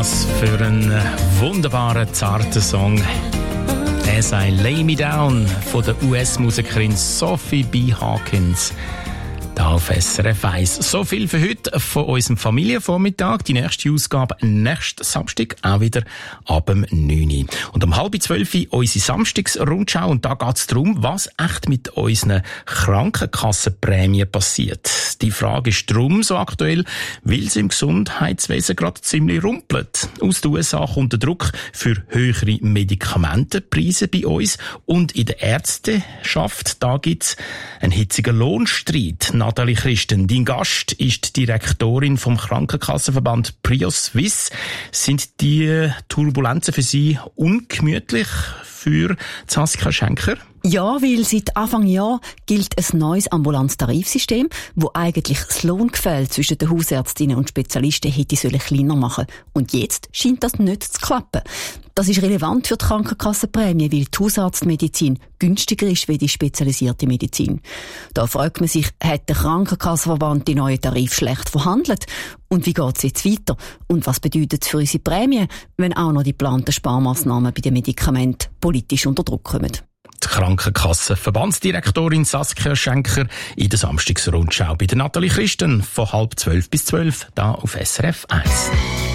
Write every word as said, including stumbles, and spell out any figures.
Was für ein wunderbarer, zarter Song. «As I Lay Me Down» von der U S-Musikerin Sophie B. Hawkins. Da auf S R F eins. So viel für heute von unserem Familienvormittag. Die nächste Ausgabe nächsten Samstag auch wieder ab dem neun Uhr. Und um halb zwölf Uhr unsere Samstagsrundschau. Und da geht es darum, was echt mit unseren Krankenkassenprämien passiert. Die Frage ist darum so aktuell, weil es im Gesundheitswesen gerade ziemlich rumpelt. Aus den U S A kommt der Druck für höhere Medikamentenpreise bei uns. Und in der Ärzteschaft, da gibt es einen hitzigen Lohnstreit. Nathalie Christen, dein Gast ist die Direktorin vom Krankenkassenverband Prio Suisse. Sind die Turbulenzen für Sie ungemütlich für Saskia Schenker? Ja, weil seit Anfang Jahr gilt ein neues ambulantes Tarifsystem, wo eigentlich das Lohngefälle zwischen den Hausärztinnen und Spezialisten hätte sollen kleiner machen. Und jetzt scheint das nicht zu klappen. Das ist relevant für die Krankenkassenprämie, weil die Hausarztmedizin günstiger ist wie die spezialisierte Medizin. Da fragt man sich, hat der Krankenkassenverband die neuen Tarife schlecht verhandelt? Und wie geht es jetzt weiter? Und was bedeutet es für unsere Prämie, wenn auch noch die geplanten Sparmaßnahmen bei den Medikamenten politisch unter Druck kommen? Die Krankenkassenverbandsdirektorin Saskia Schenker in der Samstagsrundschau bei der Nathalie Christen von halb zwölf bis zwölf, da auf S R F eins.